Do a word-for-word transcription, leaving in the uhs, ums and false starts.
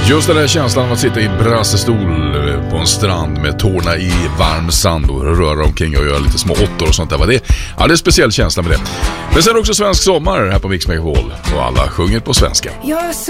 Just den här känslan av att sitta i en brassestol på en strand med tårna i varm sand och röra omkring och göra lite små åttor och sånt där. Vad det? Ja, det är en speciell känsla med det. Men sen också svensk sommar här på Mix Megapol och alla sjunger på svenska. Jag